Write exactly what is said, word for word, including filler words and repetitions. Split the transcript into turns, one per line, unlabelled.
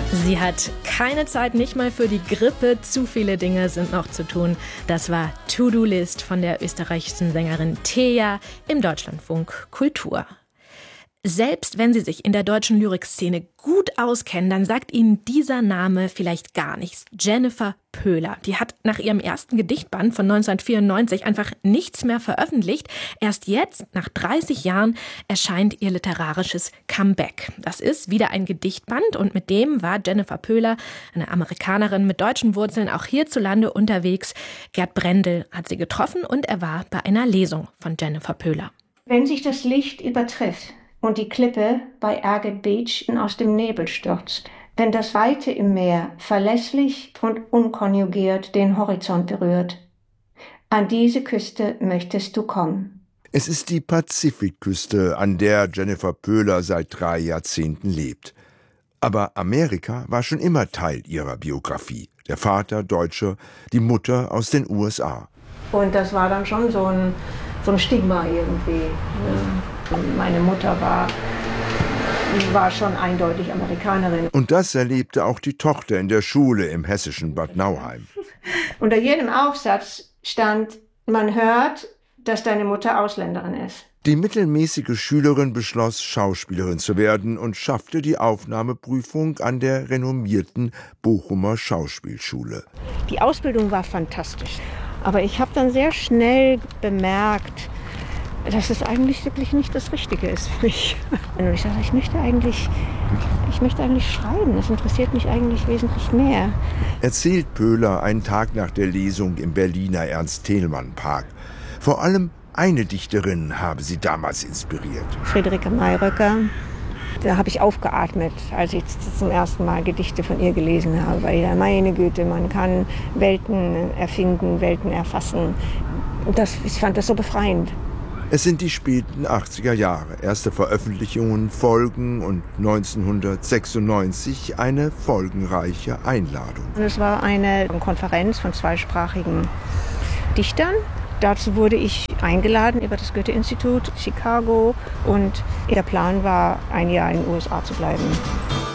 Sie hat keine Zeit, nicht mal für die Grippe. Zu viele Dinge sind noch zu tun. Das war To-Do-List von der österreichischen Sängerin Thea im Deutschlandfunk Kultur. Selbst wenn Sie sich in der deutschen Lyrikszene gut auskennen, dann sagt Ihnen dieser Name vielleicht gar nichts. Jennifer Pöhler. Die hat nach ihrem ersten Gedichtband von neunzehnhundertvierundneunzig einfach nichts mehr veröffentlicht. Erst jetzt, nach dreißig Jahren, erscheint ihr literarisches Comeback. Das ist wieder ein Gedichtband und mit dem war Jennifer Pöhler, eine Amerikanerin mit deutschen Wurzeln, auch hierzulande unterwegs. Gerd Brendel hat sie getroffen und er war bei einer Lesung von Jennifer Pöhler.
Wenn sich das Licht übertrifft und die Klippe bei Agate Beach aus dem Nebel stürzt, wenn das Weite im Meer verlässlich und unkonjugiert den Horizont berührt. An diese Küste möchtest du kommen.
Es ist die Pazifikküste, an der Jennifer Pöhler seit drei Jahrzehnten lebt. Aber Amerika war schon immer Teil ihrer Biografie. Der Vater Deutscher, die Mutter aus den U S A.
Und das war dann schon so ein, so ein Stigma irgendwie. Meine Mutter war, war schon eindeutig Amerikanerin.
Und das erlebte auch die Tochter in der Schule im hessischen Bad Nauheim.
Unter jedem Aufsatz stand, man hört, dass deine Mutter Ausländerin ist.
Die mittelmäßige Schülerin beschloss, Schauspielerin zu werden und schaffte die Aufnahmeprüfung an der renommierten Bochumer Schauspielschule.
Die Ausbildung war fantastisch. Aber ich habe dann sehr schnell bemerkt, dass es eigentlich wirklich nicht das Richtige ist für mich. Und ich dachte, ich möchte eigentlich, ich möchte eigentlich schreiben. Das interessiert mich eigentlich wesentlich mehr.
Erzählt Pöhler einen Tag nach der Lesung im Berliner Ernst-Thälmann-Park. Vor allem eine Dichterin habe sie damals inspiriert.
Friederike Mayröcker. Da habe ich aufgeatmet, als ich zum ersten Mal Gedichte von ihr gelesen habe. Weil ja, meine Güte, man kann Welten erfinden, Welten erfassen. Das, ich fand das so befreiend.
Es sind die späten achtziger Jahre. Erste Veröffentlichungen folgen und neunzehnhundertsechsundneunzig eine folgenreiche Einladung.
Und es war eine Konferenz von zweisprachigen Dichtern. Dazu wurde ich eingeladen über das Goethe-Institut Chicago und der Plan war, ein Jahr in den U S A zu bleiben.